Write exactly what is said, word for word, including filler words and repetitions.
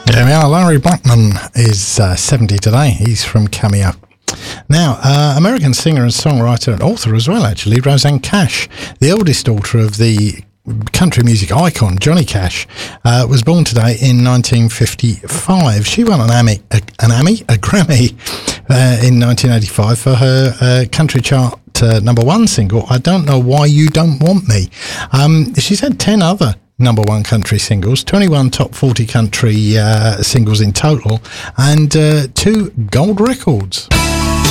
There we are. Larry Blackman is uh, seventy today. He's from Cameo. Now, uh, American singer and songwriter and author as well, actually, Rosanne Cash, the oldest daughter of the country music icon Johnny Cash, uh, was born today in nineteen fifty-five. She won an Emmy, a, an Emmy, a Grammy uh, in nineteen eighty-five for her uh, country chart uh, number one single, I Don't Know Why You Don't Want Me. Um, she's had ten other number one country singles, twenty-one top forty country uh, singles in total, and uh, two gold records.